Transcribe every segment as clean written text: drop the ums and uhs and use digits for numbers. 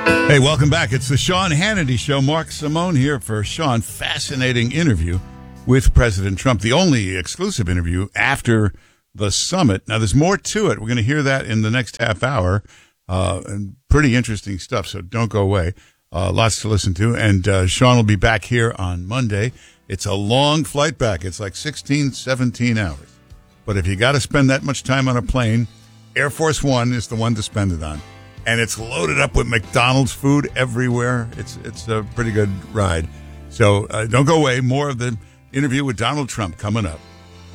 Hey, welcome back. It's the Sean Hannity Show. Mark Simone here for Sean. Fascinating interview with President Trump, the only exclusive interview after the summit. Now, there's more to it. We're going to hear that in the next half hour. And pretty interesting stuff, so don't go away. Lots to listen to. And Sean will be back here on Monday. It's a long flight back. It's like 16, 17 hours. But if you got to spend that much time on a plane, Air Force One is the one to spend it on. And it's loaded up with McDonald's food everywhere. It's a pretty good ride. So don't go away. More of the interview with Donald Trump coming up.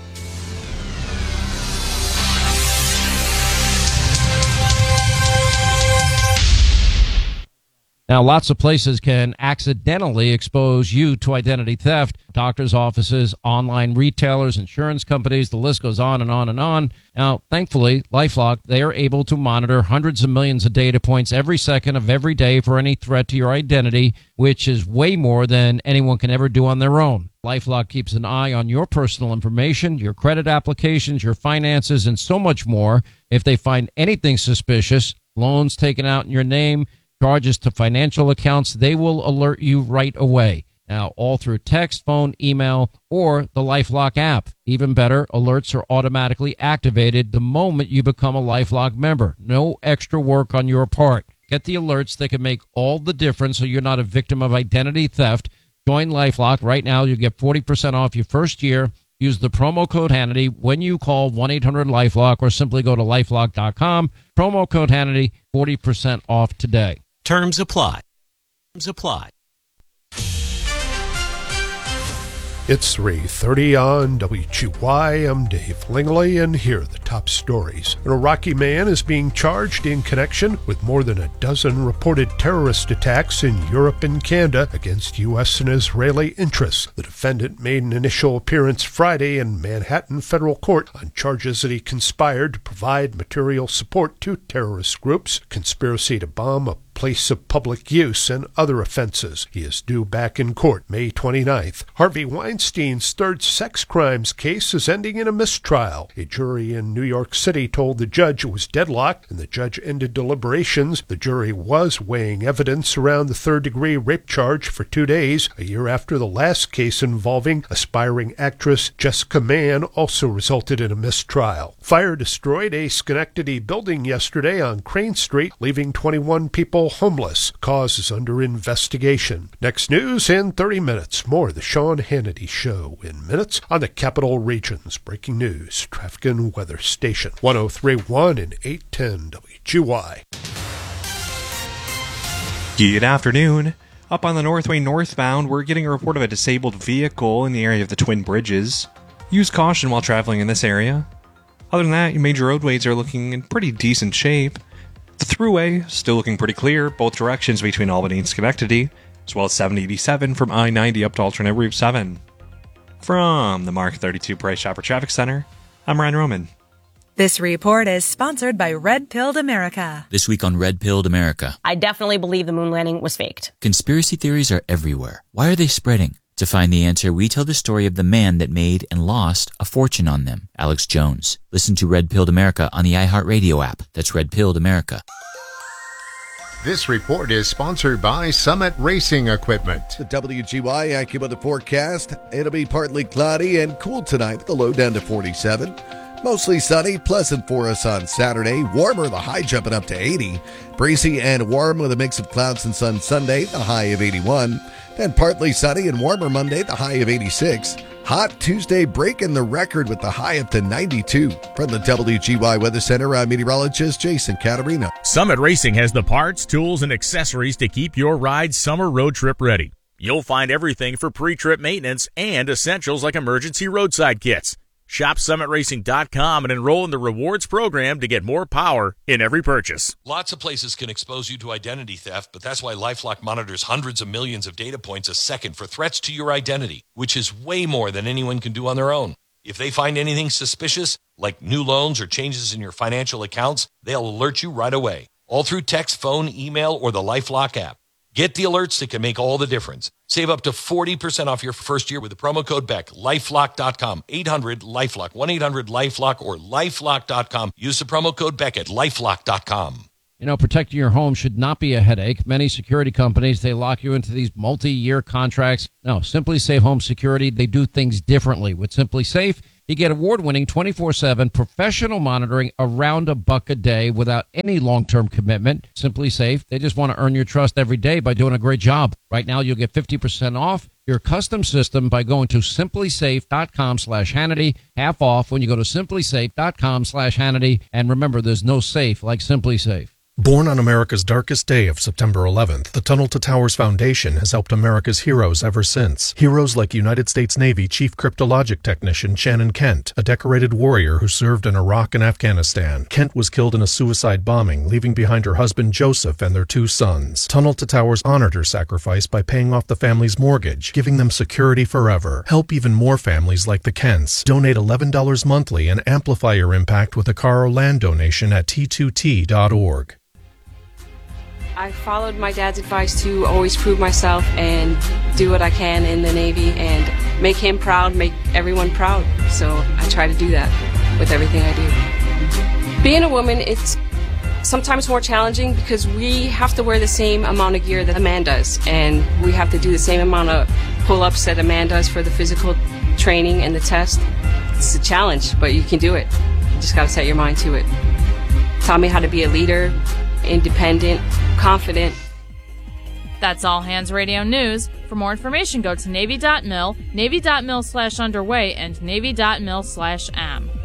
Now, lots of places can accidentally expose you to identity theft. Doctors' offices, online retailers, insurance companies, the list goes on and on and on. Now, thankfully, LifeLock, they are able to monitor hundreds of millions of data points every second of every day for any threat to your identity, which is way more than anyone can ever do on their own. LifeLock keeps an eye on your personal information, your credit applications, your finances, and so much more. If they find anything suspicious, loans taken out in your name, charges to financial accounts, they will alert you right away. Now, all through text, phone, email, or the LifeLock app. Even better, alerts are automatically activated the moment you become a LifeLock member. No extra work on your part. Get the alerts that can make all the difference so you're not a victim of identity theft. Join LifeLock right now. You get 40% off your first year. Use the promo code Hannity when you call 1-800-LifeLock or simply go to LifeLock.com. Promo code Hannity, 40% off today. Terms apply. It's 3:30 on WGY. I'm Dave Langley, and here are the top stories. An Iraqi man is being charged in connection with more than a dozen reported terrorist attacks in Europe and Canada against U.S. and Israeli interests. The defendant made an initial appearance Friday in Manhattan federal court on charges that he conspired to provide material support to terrorist groups, conspiracy to bomb a place of public use, and other offenses. He is due back in court May 29th. Harvey Weinstein's third sex crimes case is ending in a mistrial. A jury in New York City told the judge it was deadlocked, and the judge ended deliberations. The jury was weighing evidence around the third-degree rape charge for 2 days, a year after the last case involving aspiring actress Jessica Mann also resulted in a mistrial. Fire destroyed a Schenectady building yesterday on Crane Street, leaving 21 people homeless. Cause is under investigation. Next news in 30 minutes. More of the Sean Hannity Show in minutes on the Capital Region's breaking news, traffic and weather station. 103.1 and 810 WGY. Good afternoon. Up on the Northway northbound, we're getting a report of a disabled vehicle in the area of the Twin Bridges. Use caution while traveling in this area. Other than that, your major roadways are looking in pretty decent shape. The thruway still looking pretty clear, both directions between Albany and Schenectady, as well as 787 from I-90 up to alternate Route 7. From the Mark 32 Price Chopper Traffic Center, I'm Ryan Roman. This report is sponsored by Red Pilled America. This week on Red Pilled America. I definitely believe the moon landing was faked. Conspiracy theories are everywhere. Why are they spreading? To find the answer, we tell the story of the man that made and lost a fortune on them, Alex Jones. Listen to Red Pilled America on the iHeartRadio app. That's Red Pilled America. This report is sponsored by Summit Racing Equipment. The WGY AccuWeather forecast. It'll be partly cloudy and cool tonight with the low down to 47. Mostly sunny, pleasant for us on Saturday. Warmer, the high jumping up to 80. Breezy and warm with a mix of clouds and sun Sunday, the high of 81. Then partly sunny and warmer Monday, the high of 86. Hot Tuesday breaking the record with the high up to 92. From the WGY Weather Center, I'm meteorologist Jason Caterino. Summit Racing has the parts, tools, and accessories to keep your ride summer road trip ready. You'll find everything for pre-trip maintenance and essentials like emergency roadside kits. Shop SummitRacing.com and enroll in the rewards program to get more power in every purchase. Lots of places can expose you to identity theft, but that's why LifeLock monitors hundreds of millions of data points a second for threats to your identity, which is way more than anyone can do on their own. If they find anything suspicious, like new loans or changes in your financial accounts, they'll alert you right away, all through text, phone, email, or the LifeLock app. Get the alerts that can make all the difference. Save up to 40% off your first year with the promo code BECK. LifeLock.com. 800-LifeLock. 1-800-LifeLock or LifeLock.com. Use the promo code BECK at LifeLock.com. Protecting your home should not be a headache. Many security companies, they lock you into these multi-year contracts. No, Simply Safe Home Security, they do things differently. With Simply Safe, you get award-winning 24/7 professional monitoring around $1 a day without any long-term commitment. Simply Safe, they just want to earn your trust every day by doing a great job. Right now, you'll get 50% off your custom system by going to simplysafe.com/Hannity. Half off when you go to simplysafe.com/Hannity. And remember, there's no safe like Simply Safe. Born on America's darkest day of September 11th, the Tunnel to Towers Foundation has helped America's heroes ever since. Heroes like United States Navy Chief Cryptologic Technician Shannon Kent, a decorated warrior who served in Iraq and Afghanistan. Kent was killed in a suicide bombing, leaving behind her husband Joseph and their 2 sons. Tunnel to Towers honored her sacrifice by paying off the family's mortgage, giving them security forever. Help even more families like the Kents. Donate $11 monthly and amplify your impact with a car or land donation at T2T.org. I followed my dad's advice to always prove myself and do what I can in the Navy and make him proud, make everyone proud. So I try to do that with everything I do. Being a woman, it's sometimes more challenging because we have to wear the same amount of gear that a man does, and we have to do the same amount of pull-ups that a man does for the physical training and the test. It's a challenge, but you can do it. You just got to set your mind to it. Taught me how to be a leader, independent, confident. That's All Hands Radio News. For more information, go to Navy.mil, Navy.mil/underway, and Navy.mil/am.